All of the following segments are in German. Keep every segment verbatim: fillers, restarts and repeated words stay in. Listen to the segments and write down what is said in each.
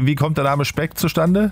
wie, wie kommt der Name Speck zustande?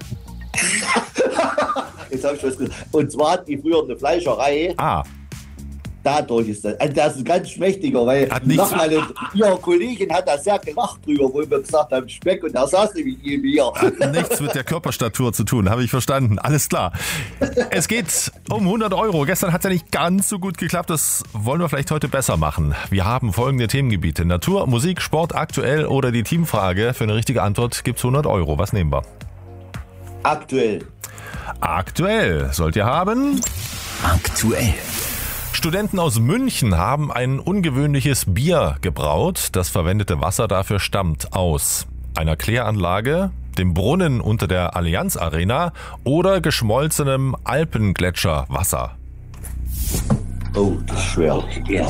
Jetzt habe ich was gesagt. Und zwar hat die früher eine Fleischerei. Ah. Dadurch ist das. Also das ist ein ganz schmächtiger, weil Hat nichts- noch meine, ihre Kollegin hat das sehr gelacht drüber, wo wir gesagt haben, Speck, und da saß nämlich neben mir. Hat nichts mit der Körperstatur zu tun, habe ich verstanden. Alles klar. Es geht um hundert Euro. Gestern hat es ja nicht ganz so gut geklappt. Das wollen wir vielleicht heute besser machen. Wir haben folgende Themengebiete. Natur, Musik, Sport, aktuell oder die Teamfrage. Für eine richtige Antwort gibt es hundert Euro. Was nehmen wir? Aktuell. Aktuell sollt ihr haben. Aktuell. Studenten aus München haben ein ungewöhnliches Bier gebraut. Das verwendete Wasser dafür stammt aus einer Kläranlage, dem Brunnen unter der Allianz Arena oder geschmolzenem Alpengletscherwasser. Oh, das ist schwer.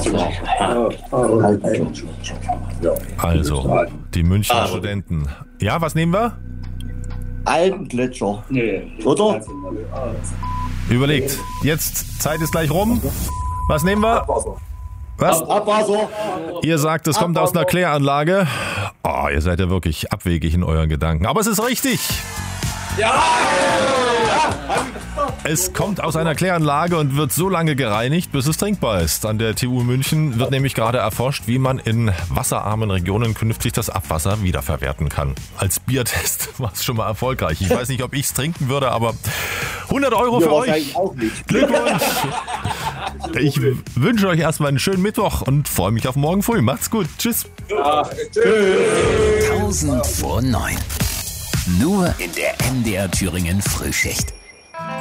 Also, die Münchner Studenten. Ja, was nehmen wir? Alpengletscher. Nee. Oder? Überlegt. Jetzt, Zeit ist gleich rum. Was nehmen wir? Was? Abwasser. Ihr sagt, es kommt aus einer Kläranlage. Oh, ihr seid ja wirklich abwegig in euren Gedanken. Aber es ist richtig. Ja! Es kommt aus einer Kläranlage und wird so lange gereinigt, bis es trinkbar ist. An der T U München wird nämlich gerade erforscht, wie man in wasserarmen Regionen künftig das Abwasser wiederverwerten kann. Als Biertest war es schon mal erfolgreich. Ich weiß nicht, ob ich es trinken würde, aber hundert Euro für euch. Auch nicht. Glückwunsch. Ich wünsche euch erstmal einen schönen Mittwoch und freue mich auf morgen früh. Macht's gut. Tschüss. Ja, tschüss. tausend vor neun. Nur in der M D R Thüringen Frühschicht.